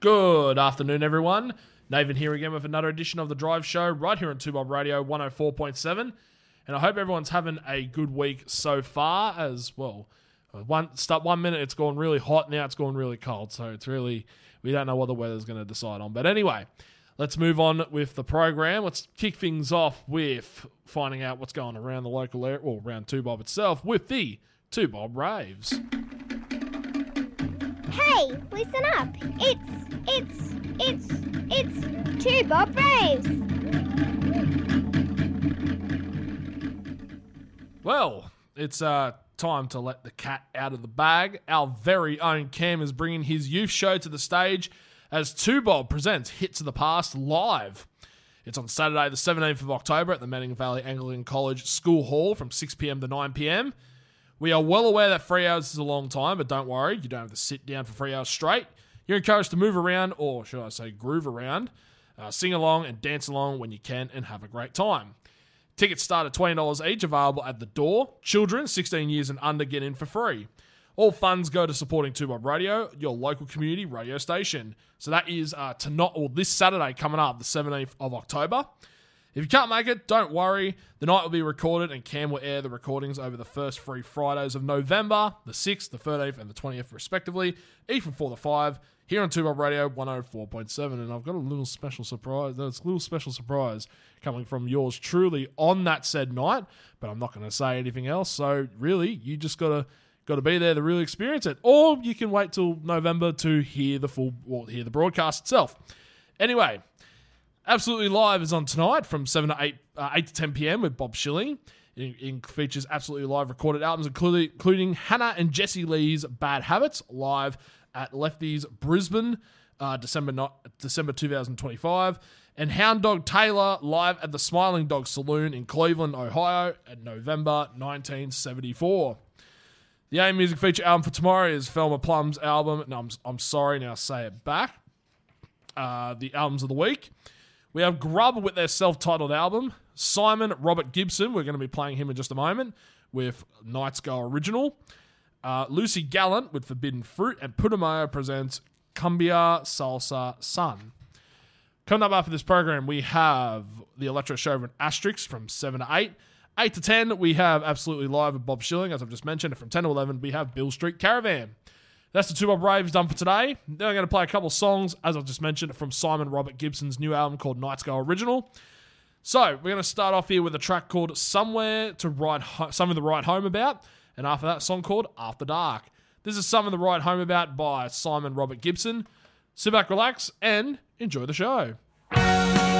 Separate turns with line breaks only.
Good afternoon, everyone. Nathan here again with another edition of The Drive Show right here on 2Bob Radio 104.7. And I hope everyone's having a good week so far as well. One minute it's gone really hot, now it's gone really cold. So it's really, we don't know what the weather's going to decide on. But anyway, let's move on with the program. Let's kick things off with finding out what's going around the local area, or around 2Bob itself, with the 2Bob Raves.
Hey, listen up. It's 2Bob Raves.
Well, it's time to let the cat out of the bag. Our very own Cam is bringing his youth show to the stage as 2Bob presents Hits of the Past live. It's on Saturday the 17th of October at the Manning Valley Anglican College School Hall from 6pm to 9pm. We are well aware that 3 hours is a long time, but don't worry, you don't have to sit down for 3 hours straight. You're encouraged to move around, or should I say groove around, sing along and dance along when you can, and have a great time. Tickets start at $20 each, available at the door. Children 16 years and under get in for free. All funds go to supporting 2Bob Radio, your local community radio station. So that is this Saturday coming up, the 17th of October. If you can't make it, don't worry. The night will be recorded and Cam will air the recordings over the first 3 Fridays of November, the 6th, the 13th and the 20th respectively, each from 4 to 5, here on 2Bob Radio 104.7. And I've got a little special surprise. There's a little special surprise coming from yours truly on that said night, but I'm not going to say anything else. So really, you just got to be there to really experience it. Or you can wait till November to hear hear the broadcast itself. Anyway, Absolutely Live is on tonight from 8 to 10 p.m. with Bob Schilling. It features Absolutely Live recorded albums, including Hannah and Jessie Lee's Bad Habits, live at Lefty's Brisbane, December 2025, and Hound Dog Taylor live at the Smiling Dog Saloon in Cleveland, Ohio, in November 1974. The AIM Music feature album for tomorrow is Thelma Plum's album. No, I'm sorry, now say it back. The albums of the week. We have Grub with their self-titled album. Simon Robert Gibson, we're going to be playing him in just a moment, with Nights Go Original. Lucy Gallant with Forbidden Fruit. And Putumayo presents Cumbia Salsa Sun. Coming up after this program, we have the Electro Show with Asterix from 7 to 8. 8 to 10, we have Absolutely Live with Bob Schilling, as I've just mentioned. And from 10 to 11, we have Bill Street Caravan. That's the 2Bob Raves done for today. Then I'm going to play a couple of songs, as I've just mentioned, from Simon Robert Gibson's new album called Nights Go Original. So, we're going to start off here with a track called Something to Write Home About, and after that, a song called After Dark. This is Something to Write Home About by Simon Robert Gibson. Sit back, relax, and enjoy the show.